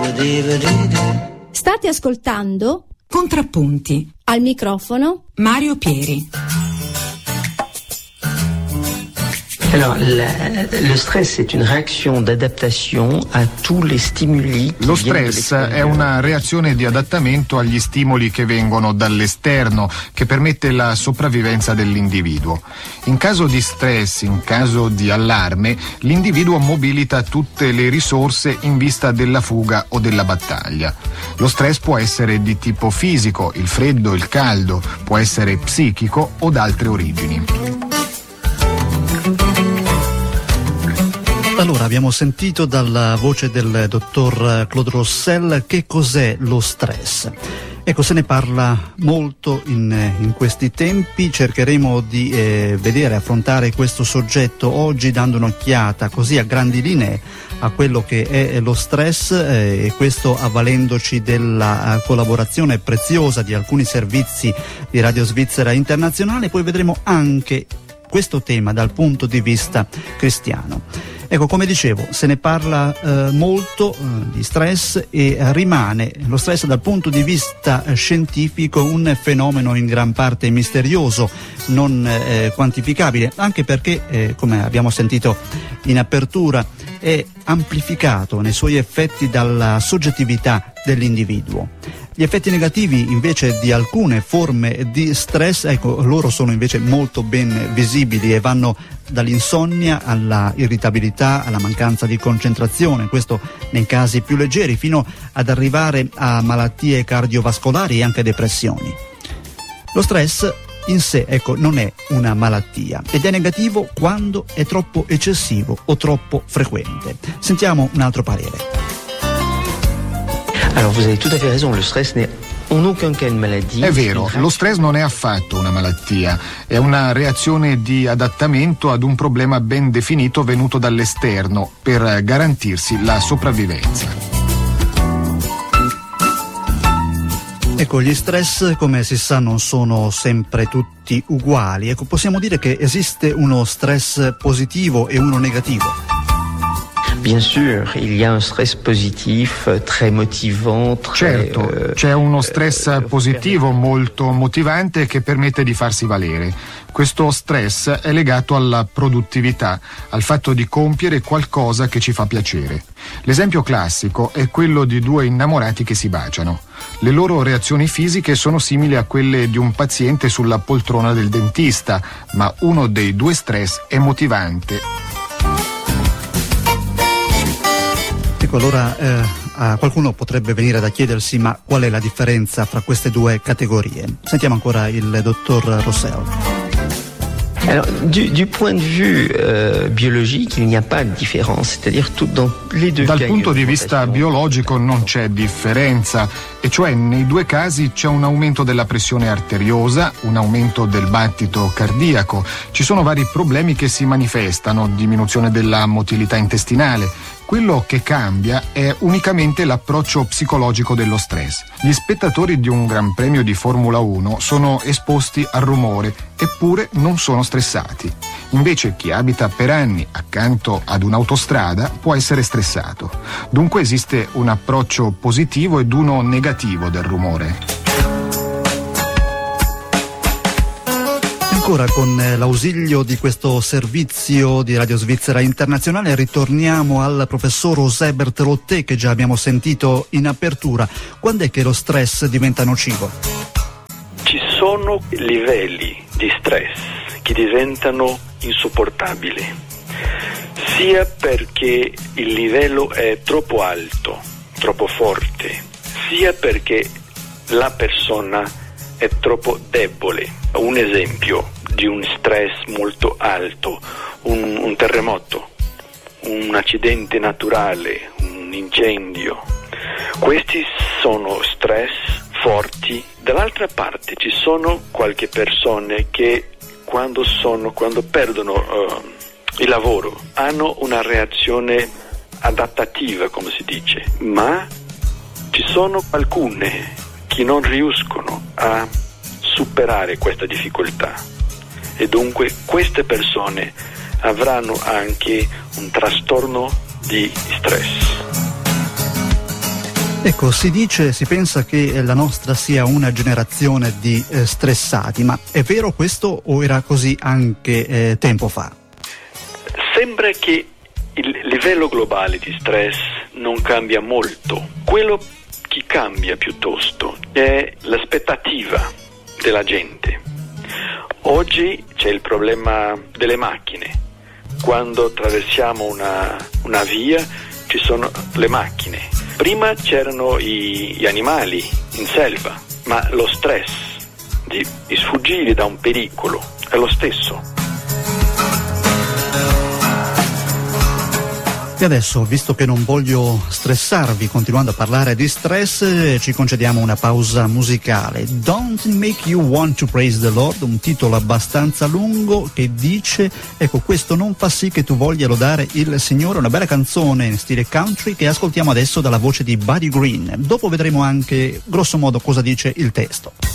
State ascoltando Contrappunti. Al microfono Mario Pieri. Alors, le stress est une réaction d'adaptation à tous les stimuli. Lo stress è una reazione di adattamento agli stimoli che vengono dall'esterno, che permette la sopravvivenza dell'individuo. In caso di stress, in caso di allarme, l'individuo mobilita tutte le risorse in vista della fuga o della battaglia. Lo stress può essere di tipo fisico, il freddo, il caldo, può essere psichico o d'altre origini. Allora, abbiamo sentito dalla voce del dottor Claude Rossel che cos'è lo stress. Ecco, se ne parla molto in questi tempi, cercheremo di vedere, affrontare questo soggetto oggi dando un'occhiata così a grandi linee a quello che è lo stress e questo avvalendoci della collaborazione preziosa di alcuni servizi di Radio Svizzera Internazionale. Poi vedremo anche questo tema dal punto di vista cristiano. Ecco, come dicevo, se ne parla molto di stress e rimane lo stress dal punto di vista scientifico un fenomeno in gran parte misterioso, non quantificabile, anche perché, come abbiamo sentito in apertura, è amplificato nei suoi effetti dalla soggettività dell'individuo. Gli effetti negativi invece di alcune forme di stress, ecco, loro sono invece molto ben visibili e vanno dall'insonnia alla irritabilità, alla mancanza di concentrazione, questo nei casi più leggeri, fino ad arrivare a malattie cardiovascolari e anche depressioni. Lo stress in sé, ecco, non è una malattia ed è negativo quando è troppo eccessivo o troppo frequente. Sentiamo un altro parere. Alors vous avez tout à fait raison, le stress n'est en aucun cas une maladie. È vero, lo stress non è affatto una malattia, è una reazione di adattamento ad un problema ben definito venuto dall'esterno per garantirsi la sopravvivenza. Ecco, gli stress, come si sa, non sono sempre tutti uguali. Ecco, possiamo dire che esiste uno stress positivo e uno negativo. Bien sûr, il y a un stress positif très motivant, Certo, c'è uno stress positivo molto motivante che permette di farsi valere. Questo stress è legato alla produttività, al fatto di compiere qualcosa che ci fa piacere. L'esempio classico è quello di due innamorati che si baciano. Le loro reazioni fisiche sono simili a quelle di un paziente sulla poltrona del dentista, ma uno dei due stress è motivante. Ecco, allora qualcuno potrebbe venire da chiedersi ma qual è la differenza fra queste due categorie? Sentiamo ancora il dottor Rossel. Alors, du point de vue biologique, il n'y a pas de différence, c'est-à-dire dans les deux cas. Dal punto di vista biologico non c'è differenza, e cioè nei due casi c'è un aumento della pressione arteriosa, un aumento del battito cardiaco, ci sono vari problemi che si manifestano, diminuzione della motilità intestinale. Quello che cambia è unicamente l'approccio psicologico dello stress. Gli spettatori di un Gran Premio di Formula 1 sono esposti al rumore, eppure non sono stressati. Invece chi abita per anni accanto ad un'autostrada può essere stressato. Dunque esiste un approccio positivo ed uno negativo del rumore. Ancora con l'ausilio di questo servizio di Radio Svizzera Internazionale ritorniamo al professor José Berthelotté che già abbiamo sentito in apertura. Quando è che lo stress diventa nocivo? Ci sono livelli di stress che diventano insopportabili, sia perché il livello è troppo alto, troppo forte, sia perché la persona è troppo debole. Un esempio di un stress molto alto, un terremoto, un accidente naturale, un incendio. Questi sono stress forti. Dall'altra parte ci sono qualche persone che quando perdono il lavoro hanno una reazione adattativa, come si dice, ma ci sono alcune che non riescono a superare questa difficoltà e dunque queste persone avranno anche un trastorno di stress. Ecco, si pensa che la nostra sia una generazione di stressati, ma è vero questo o era così anche tempo fa? Sembra che il livello globale di stress non cambia molto. Quello che cambia piuttosto è l'aspettativa della gente. Oggi c'è il problema delle macchine. Quando attraversiamo una via ci sono le macchine. Prima c'erano gli animali in selva, ma lo stress di sfuggire da un pericolo è lo stesso. E adesso, visto che non voglio stressarvi continuando a parlare di stress, ci concediamo una pausa musicale. Don't Make You Want to Praise the Lord, un titolo abbastanza lungo che dice, ecco, questo non fa sì che tu voglia lodare il Signore, una bella canzone in stile country che ascoltiamo adesso dalla voce di Buddy Green. Dopo vedremo anche grosso modo cosa dice il testo.